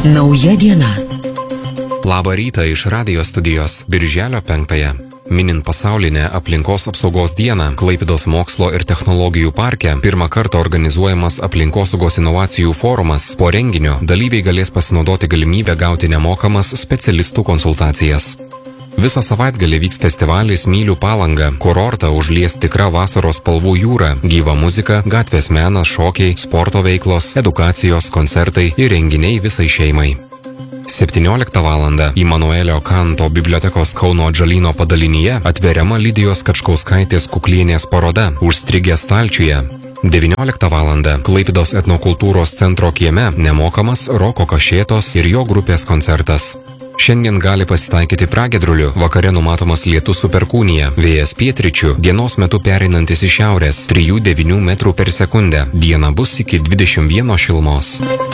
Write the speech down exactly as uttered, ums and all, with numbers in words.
Nauja diena. Labą rytą iš radijo studijos Birželio penktąją. Minint pasaulinę aplinkos apsaugos dieną, Klaipėdos mokslo ir technologijų parke pirmą kartą organizuojamas aplinkosaugos inovacijų forumas. Po renginio dalyviai galės pasinaudoti galimybę gauti nemokamas specialistų konsultacijas. Visą savaitgalį vyks festivalis Myliu Palangą, kurortą užlies tikra vasaros spalvų jūra, gyva muzika, gatvės menas, šokiai, sporto veiklos, edukacijos, koncertai ir renginiai visai šeimai. septynioliktą valandą Imanuelio Kanto bibliotekos Kauno Atžalyno padalinyje atveriama Lidijos Kačkauskaitės Kuklienės paroda Užstrigę stalčiuje. devynioliktą valandą Klaipėdos etnokultūros centro kieme nemokamas Roko Kašėtos ir jo grupės koncertas. Šiandien gali pasitaikyti pragiedrulių, vakare numatomas lietus su perkūnija, vėjas pietryčių, dienos metu pereinantis į šiaurės, trijų devynių metrų per sekundę, diena bus iki dvidešimt vienos šilumos.